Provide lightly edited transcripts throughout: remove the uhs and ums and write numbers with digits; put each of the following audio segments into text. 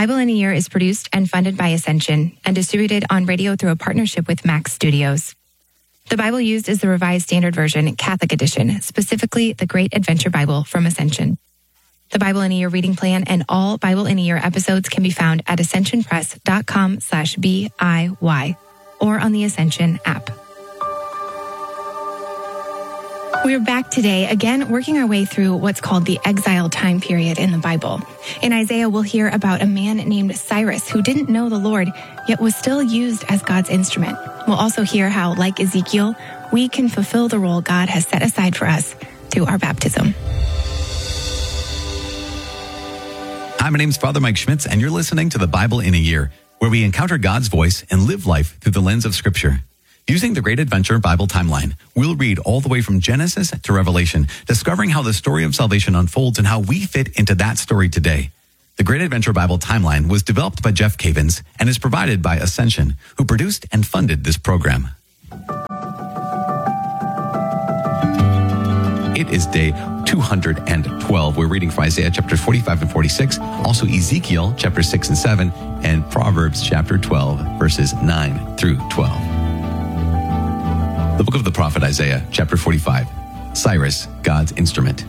Bible in a Year is produced and funded by Ascension and distributed on radio through a partnership with Max Studios. The Bible used is the Revised Standard Version, Catholic Edition, specifically the Great Adventure Bible from Ascension. The Bible in a Year reading plan and all Bible in a Year episodes can be found at ascensionpress.com/BIY or on the Ascension app. We're back today, again, working our way through what's called the exile time period in the Bible. In Isaiah, we'll hear about a man named Cyrus who didn't know the Lord, yet was still used as God's instrument. We'll also hear how, like Ezekiel, we can fulfill the role God has set aside for us through our baptism. Hi, my name's Father Mike Schmitz, and you're listening to the Bible in a Year, where we encounter God's voice and live life through the lens of Scripture. Using the Great Adventure Bible timeline, we'll read all the way from Genesis to Revelation, discovering how the story of salvation unfolds and how we fit into that story today. The Great Adventure Bible timeline was developed by Jeff Cavins and is provided by Ascension, who produced and funded this program. It is day 212. We're reading from Isaiah chapter 45 and 46, also Ezekiel chapter 6 and 7, and Proverbs chapter 12, verses 9 through 12. The book of the prophet Isaiah, chapter 45, Cyrus, God's instrument.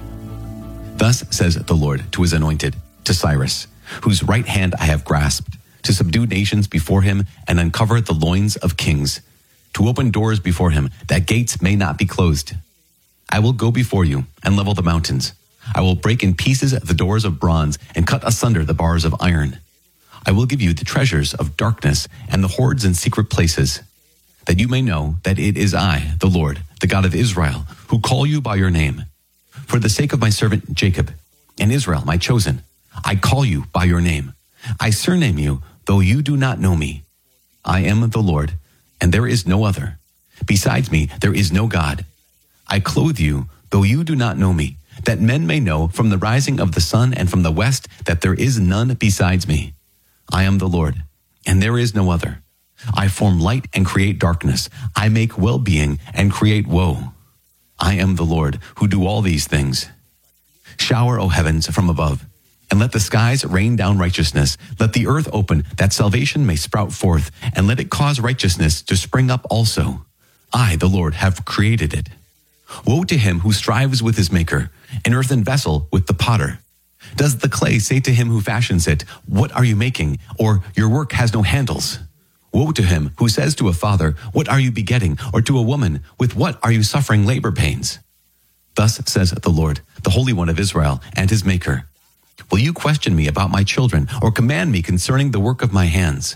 Thus says the Lord to his anointed, to Cyrus, whose right hand I have grasped, to subdue nations before him and uncover the loins of kings, to open doors before him, that gates may not be closed. I will go before you and level the mountains. I will break in pieces the doors of bronze and cut asunder the bars of iron. I will give you the treasures of darkness and the hoards in secret places, that you may know that it is I, the Lord, the God of Israel, who call you by your name. For the sake of my servant Jacob and Israel, my chosen, I call you by your name. I surname you, though you do not know me. I am the Lord, and there is no other. Besides me, there is no God. I clothe you, though you do not know me, that men may know from the rising of the sun and from the west that there is none besides me. I am the Lord, and there is no other. I form light and create darkness. I make well-being and create woe. I am the Lord who do all these things. Shower, O heavens, from above, and let the skies rain down righteousness. Let the earth open, that salvation may sprout forth, and let it cause righteousness to spring up also. I, the Lord, have created it. Woe to him who strives with his maker, an earthen vessel with the potter. Does the clay say to him who fashions it, "What are you making?" Or, "Your work has no handles"? Woe to him who says to a father, "What are you begetting?" Or to a woman, "With what are you suffering labor pains?" Thus says the Lord, the Holy One of Israel and his Maker. Will you question me about my children, or command me concerning the work of my hands?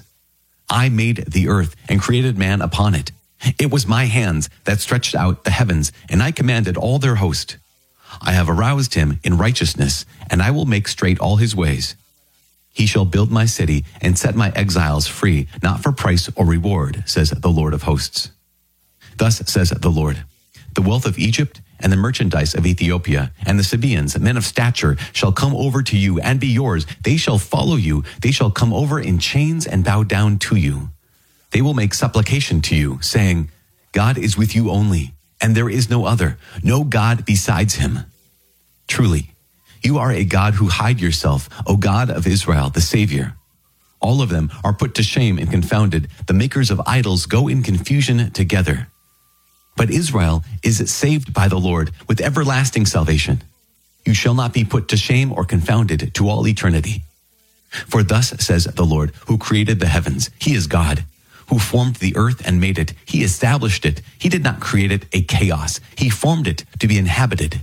I made the earth and created man upon it. It was my hands that stretched out the heavens, and I commanded all their host. I have aroused him in righteousness, and I will make straight all his ways. He shall build my city and set my exiles free, not for price or reward, says the Lord of hosts. Thus says the Lord, the wealth of Egypt and the merchandise of Ethiopia and the Sabaeans, men of stature, shall come over to you and be yours. They shall follow you. They shall come over in chains and bow down to you. They will make supplication to you, saying, God is with you only, and there is no other, no God besides him. Truly, you are a God who hide yourself, O God of Israel, the Savior. All of them are put to shame and confounded. The makers of idols go in confusion together. But Israel is saved by the Lord with everlasting salvation. You shall not be put to shame or confounded to all eternity. For thus says the Lord, who created the heavens, he is God, who formed the earth and made it. He established it. He did not create it a chaos. He formed it to be inhabited.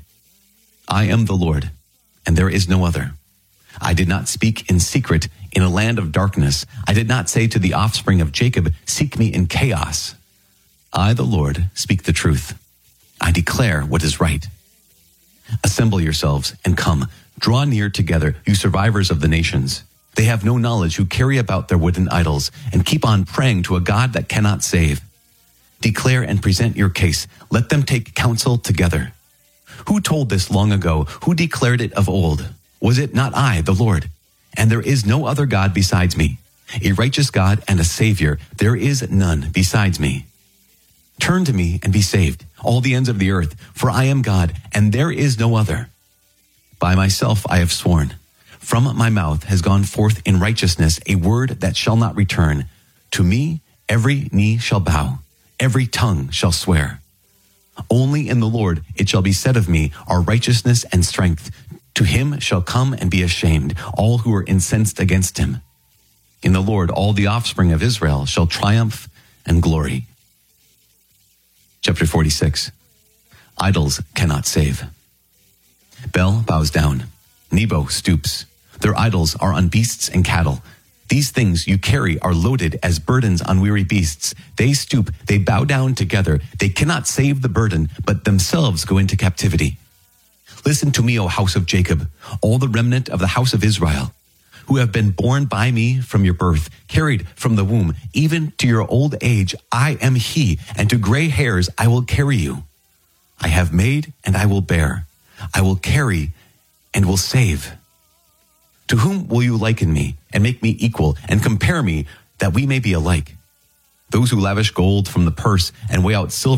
I am the Lord, and there is no other. I did not speak in secret in a land of darkness. I did not say to the offspring of Jacob, seek me in chaos. I, the Lord, speak the truth. I declare what is right. Assemble yourselves and come. Draw near together, you survivors of the nations. They have no knowledge who carry about their wooden idols and keep on praying to a God that cannot save. Declare and present your case. Let them take counsel together. Who told this long ago? Who declared it of old? Was it not I, the Lord? And there is no other God besides me, a righteous God and a Savior. There is none besides me. Turn to me and be saved, all the ends of the earth, for I am God, and there is no other. By myself I have sworn, From my mouth has gone forth in righteousness a word that shall not return. To me every knee shall bow, every tongue shall swear. Only in the Lord it shall be said of me are righteousness and strength. To him shall come and be ashamed all who are incensed against him. In the Lord all the offspring of Israel shall triumph and glory. Chapter 46. Idols cannot save. Bel bows down. Nebo stoops. Their idols are on beasts and cattle. These things you carry are loaded as burdens on weary beasts. They stoop, they bow down together. They cannot save the burden, but themselves go into captivity. Listen to me, O house of Jacob, all the remnant of the house of Israel, who have been born by me from your birth, carried from the womb, even to your old age. I am he, and to gray hairs I will carry you. I have made and I will bear. I will carry and will save. To whom will you liken me and make me equal and compare me that we may be alike? Those who lavish gold from the purse and weigh out silver